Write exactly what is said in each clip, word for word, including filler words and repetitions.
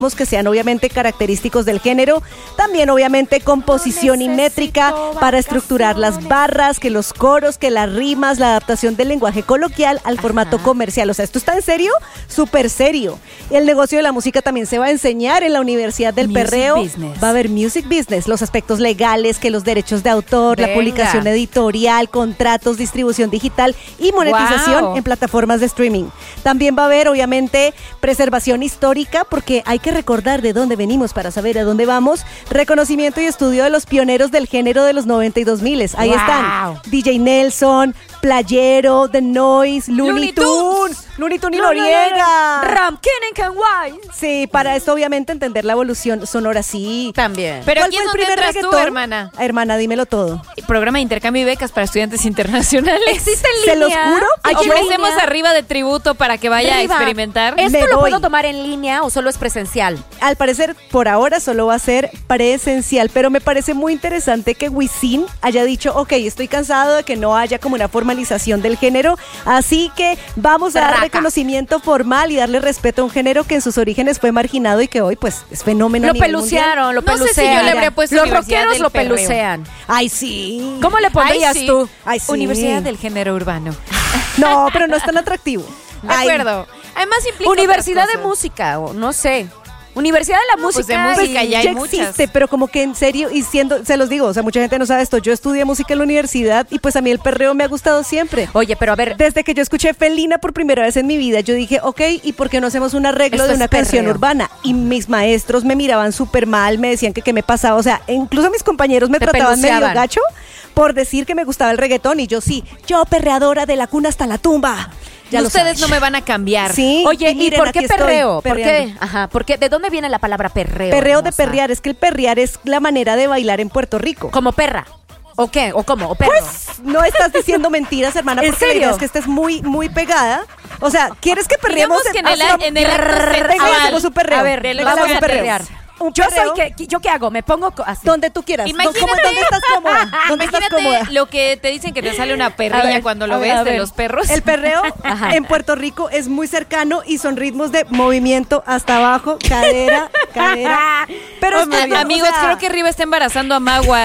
que sean obviamente característicos del género, también obviamente composición y métrica para estructurar las barras, que los coros, que las rimas, la adaptación del lenguaje coloquial al formato Ajá. comercial. O sea, ¿esto está en serio? Súper serio. El negocio de la música también se va a enseñar en la Universidad del Music Perreo. Business. Va a haber music business, los aspectos legales, que los derechos de autor, Venga. la publicación editorial, contratos, distribución digital y monetización wow. en plataformas de streaming. También va a haber obviamente preservación histórica, porque hay que recordar de dónde venimos para saber a dónde vamos. Reconocimiento y estudio de los pioneros del género de los noventa y dos mil. Ahí wow. están D J Nelson, Playero, The Noise, Looney, Looney Tunes, Looney Tunes y Noriega, Ramkin and Can Wine. Sí, para esto obviamente entender la evolución sonora, sí. También. Pero aquí es donde entras tú, hermana. Hermana, dímelo todo. Programa de intercambio y becas para estudiantes internacionales. ¿Existe en Se línea? los juro. Aquí ofrecemos arriba de tributo para que vaya arriba. a experimentar. ¿Esto Me lo doy. puedo tomar en línea o solo es presencial? Al parecer, por ahora solo va a ser presencial, pero me parece muy interesante que Wisin haya dicho, ok, estoy cansado de que no haya como una formalización del género, así que vamos a dar Raca. reconocimiento formal y darle respeto a un género que en sus orígenes fue marginado y que hoy pues es fenómeno Lo a nivel pelucearon, lo No pelucean. sé si yo le habría puesto Los Universidad rockeros del lo Perreo. pelucean. Ay, sí. ¿Cómo le pondrías Ay, sí. tú? Ay, sí. Universidad del género urbano. No, pero no es tan atractivo. De Ay. acuerdo. Además implica Universidad otras de cosas. música, o no sé. Universidad de la No, pues música. de música y- ya hay ya muchas. existe, pero como que en serio, y siendo, se los digo, o sea, mucha gente no sabe esto, yo estudié música en la universidad y pues a mí el perreo me ha gustado siempre. Oye, pero a ver, Desde que yo escuché Felina por primera vez en mi vida, yo dije, ok, ¿y por qué no hacemos un arreglo Esto de es una canción perreo. urbana? Y mis maestros me miraban súper mal, me decían que qué me pasaba, o sea, incluso mis compañeros me Te trataban medio peluceaban. gacho por decir que me gustaba el reggaetón y yo sí, yo perreadora de la cuna hasta la tumba. Ya lo Ustedes saben. no me van a cambiar. Sí. oye, ¿y, miren, por qué aquí estoy, perreo? ¿Por qué? perreando. Ajá, ¿por qué? ¿De dónde viene la palabra perreo? Perreo de hermosa? perrear, es que el perrear es la manera de bailar en Puerto Rico. Como perra. ¿O qué? ¿O cómo? ¿O perro? Pues no estás diciendo mentiras, hermana, ¿En porque la idea serio? es que estés muy, muy pegada. O sea, ¿quieres que perreemos? Digamos que en el, Hazlo- en el acto Venga, sexual. hacemos un perreo. A ver, Vamos vamos a a perrear. Un Yo perreo. soy que, ¿yo qué hago? Me pongo co- así. Donde tú quieras. Imagínate. ¿Cómo- ¿Dónde estás cómoda? ¿Dónde estás Imagínate cómoda? lo que te dicen que te sale una A perrilla ver, cuando lo a ver, ves a de ver. los perros. El perreo Ajá. en Puerto Rico es muy cercano y son ritmos de movimiento hasta abajo, cadera, cadera. Pero Oh, está bien, amigos, o sea, creo que Riva está embarazando a Magua.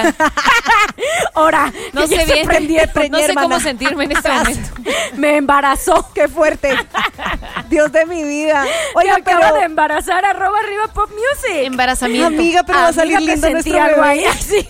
Ahora, No que sé ya se bien. preñé, preñé, no sé hermana. cómo sentirme en este momento. me embarazó. qué fuerte. Dios de mi vida. Oiga, Oiga, acaba de pero embarazar arroba arriba pop music. Embarazamiento. amiga, pero va a salir Amiga, lindo presentí nuestro algo bebé. ahí así.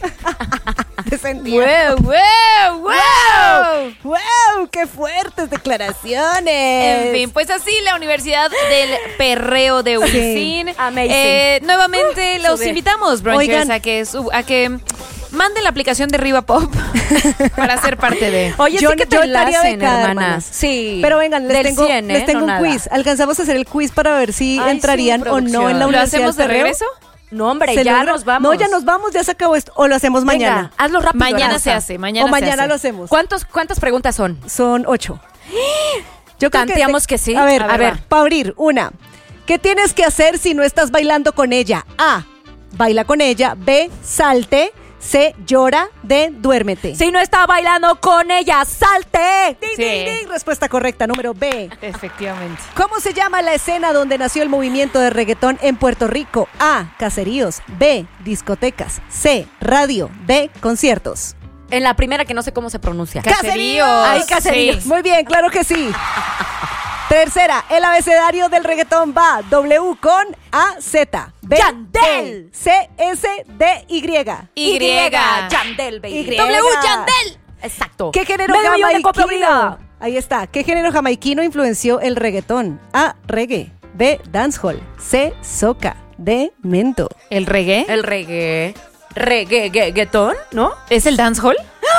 Te sentía. ¡Wow, wow, wow! ¡Wow! ¡Qué fuertes declaraciones! En fin, pues así la Universidad del Perreo de Wisin. Amazing. Eh, nuevamente los sube. invitamos, brunchers, Oigan. a que sub- a que manden la aplicación de Riva Pop para ser parte de. Oye, Yo- sí que te yo estaría enlacen, becada, hermanas. hermanas. Sí. Pero vengan, les Del tengo, cien, ¿eh? les tengo No un nada. quiz. Alcanzamos a hacer el quiz para ver si Ay, entrarían sí, o no en producción. la ¿Lo Universidad hacemos de del Perreo. regreso? No, hombre, ¿Se ya logra? nos vamos. No, ya nos vamos, ya se acabó esto. O lo hacemos Venga, mañana. hazlo rápido. Mañana Rafa. se hace, mañana o mañana se hace. lo hacemos. ¿Cuántos, ¿Cuántas preguntas son? Son ocho. Yo creo Tanteamos que sí. A ver, A a ver, ver, va. para abrir, una. ¿Qué tienes que hacer si no estás bailando con ella? A. Baila con ella. B. Salte. C. Llora. D. Duérmete. Si no está bailando con ella, salte. Ding, Sí. ding, ding. Respuesta correcta, número B. Efectivamente. ¿Cómo se llama la escena donde nació el movimiento de reggaetón en Puerto Rico? A. Caseríos. B. Discotecas. C. Radio. D. Conciertos. En la primera que no sé cómo se pronuncia. Caseríos. Ay, caseríos. Sí. Muy bien, claro que sí. Tercera, el abecedario del reggaetón va W con A, Z. B, Yandel. C, S, D, Y. Y. Yandel, baby. Y. W Yandel. Exacto. ¿Qué género Medio millón de copia jamaiquino? obligada. Ahí está. ¿Qué género jamaiquino influenció el reggaetón? A, reggae. B, dancehall. C, soca. D, mento. ¿El reggae? El reggae. Reggae, guetón, ¿no? ¿Es el dancehall?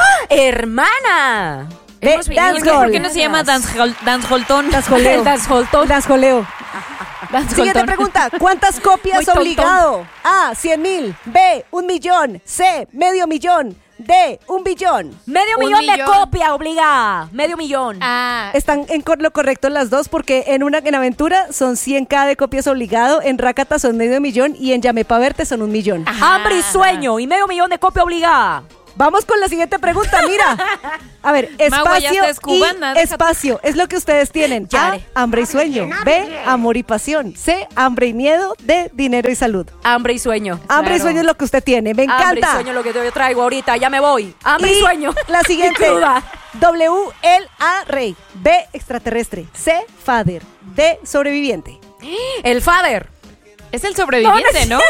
¡Hermana! D, Hemos venido- dancehall. ¿Por qué no se llama dancehall, danceholtón? Dancehalleo. El dancehall. Dancehalleo. Dancehalltón. Siguiente pregunta. ¿Cuántas copias Muy tontón. obligado? A, cien mil. B, un millón. C, medio millón. D, un billón. Medio Un millón, de millón. copia, obligada. Medio millón. Ah, Están en cor- lo correcto las dos porque en una en Aventura son cien K de copias obligado, en Rakata son medio millón y en Llamé pa' verte son un millón. Ajá. Hambre y sueño y medio millón de copia obligada. Vamos con la siguiente pregunta, mira. A ver, Magua ya espacio está escubana, y déjate. espacio. Es lo que ustedes tienen. A, hambre y sueño. B, amor y pasión. C, hambre y miedo. D, dinero y salud. Hambre y sueño. Hambre y Claro. sueño es lo que usted tiene. Me encanta. Hambre y sueño lo que yo traigo ahorita. Ya me voy. Hambre y, sueño. La siguiente. Y cruda. W, el A, rey. B, extraterrestre. C, father. D, sobreviviente. El father. Es el sobreviviente, ¿no?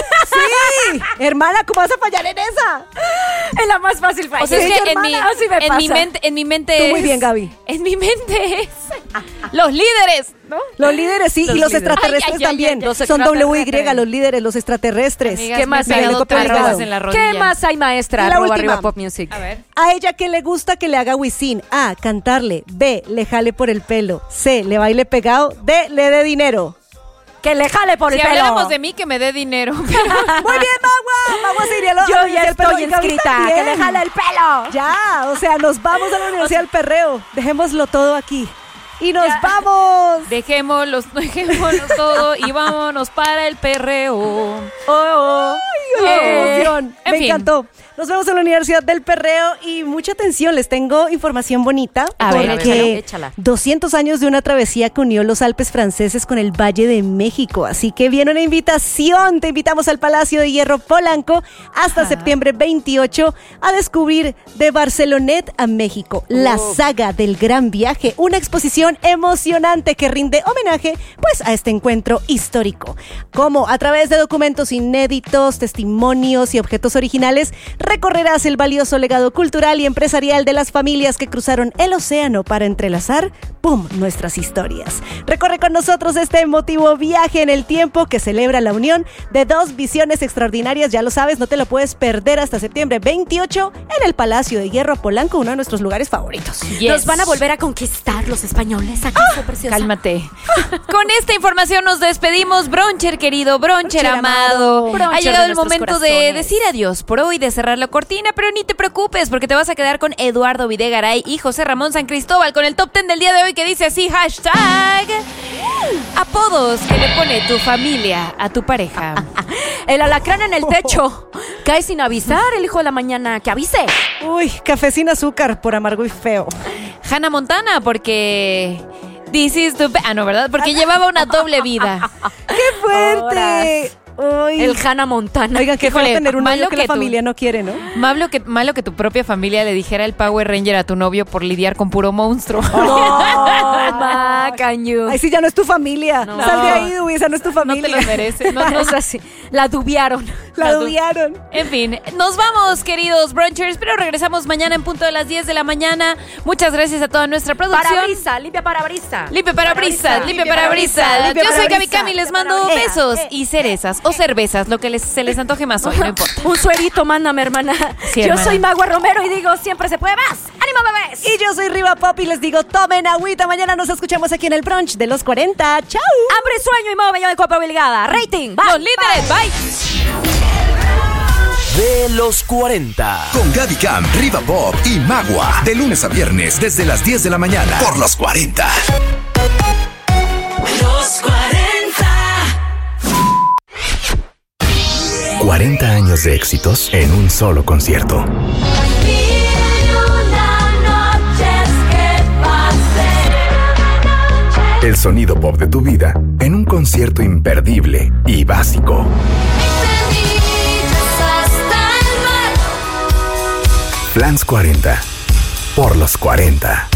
Sí, hermana, ¿cómo vas a fallar en esa? Es la más fácil para O sea, es Sí, que en mi, hermana, así me en mi pasa. mente, en mi mente Tú es... muy bien, Gaby. En mi mente es... Los líderes, ¿no? Los líderes sí, Los y los líderes. extraterrestres Ay, ay, ay, también. ay, los Son W Y, extraterrestres. los líderes, los extraterrestres. Amigas, ¿Qué me más he hay? pegado Copia tarros obligado. en la rodilla. ¿Qué más hay, maestra? Y la Arroba última. arriba Pop Music. A ver. A ella que le gusta que le haga Wisin. A, cantarle. B, le jale por el pelo. C, le baile pegado. D, le dé dinero. Que le jale por Si el pelo. hablamos de mí, que me dé dinero. Muy bien, Magua. Magua se iría a la Yo Universidad ya del Perreo estoy y Gaby inscrita. también. Que le jale el pelo. Ya, o sea, nos vamos a la Universidad del Perreo. Dejémoslo todo aquí. Y nos vamos. Dejémoslo, dejémoslo todo y vámonos para el perreo. Oh, oh. ¡Qué Eh, emoción! en Me fin. encantó. Nos vemos en la Universidad del Perreo y mucha atención, les tengo información bonita. A ver, porque échala, échala. doscientos años de una travesía que unió los Alpes franceses con el Valle de México. Así que viene una invitación. Te invitamos al Palacio de Hierro Polanco hasta Ajá. septiembre veintiocho a descubrir de Barcelonet a México, la Oh. saga del gran viaje. Una exposición emocionante que rinde homenaje pues a este encuentro histórico. Como a través de documentos inéditos, testimonios y objetos originales, recorrerás el valioso legado cultural y empresarial de las familias que cruzaron el océano para entrelazar, ¡pum!, nuestras historias. Recorre con nosotros este emotivo viaje en el tiempo que celebra la unión de dos visiones extraordinarias, ya lo sabes, no te lo puedes perder hasta septiembre veintiocho en el Palacio de Hierro Polanco, uno de nuestros lugares favoritos. Yes. Nos van a volver a conquistar los españoles. Aquí Ah, está preciosa. Cálmate. Con esta información nos despedimos, Broncher querido, Broncher, Broncher amado. amado. Broncher ha llegado de el nuestros momento de corazones. decir adiós por hoy, de cerrar la cortina, pero ni te preocupes porque te vas a quedar con Eduardo Videgaray y José Ramón San Cristóbal con el top ten del día de hoy que dice así, hashtag apodos que le pone tu familia a tu pareja. El alacrán en el techo. Cae sin avisar el hijo de la mañana. Que avise. Uy, café sin azúcar por amargo y feo. Hannah Montana porque... This is the... Ah, no, ¿verdad? Porque llevaba una doble vida. ¡Qué fuerte! Uy. El Hannah Montana. Oigan, qué feo Híjole, tener un novio malo que, que la tú. familia no quiere, ¿no? Malo que, malo que tu propia familia le dijera el Power Ranger a tu novio por lidiar con puro monstruo. No, ma, can you. Ay, sí, ya no es tu familia. No. Sal de ahí, Dubi, esa no es tu No familia. te lo mereces. No, no, Es así. La dubiaron. La du- dubiaron. En fin, nos vamos, queridos brunchers, pero regresamos mañana en punto de las diez de la mañana. Muchas gracias a toda nuestra producción. Parabrisa, limpia parabrisa. Limpia parabrisas, limpia parabrisas. limpia Yo soy Gaby parabrisa. Cami, les mando Limpia besos parabrisa. y cerezas o cervezas, lo que les, se les antoje más hoy, no importa. Un suerito, mándame, hermana. Sí, Yo hermana. soy Magua Romero y digo, siempre se puede más. ¡Ánimo, bebés! Y yo soy Riva Pop y les digo, tomen agüita. Mañana nos escuchamos aquí en el brunch de los cuarenta. ¡Chao! Hambre, sueño y modo bello de copa obligada. Rating. Bye. Los líderes, bye. De los cuarenta. Con Gaby Cam, Riva Pop y Magua. De lunes a viernes desde las diez de la mañana. Por los cuarenta. Los cuarenta. cuarenta años de éxitos en un solo concierto. El sonido pop de tu vida en un concierto imperdible y básico. Flans cuarenta. Por los cuarenta.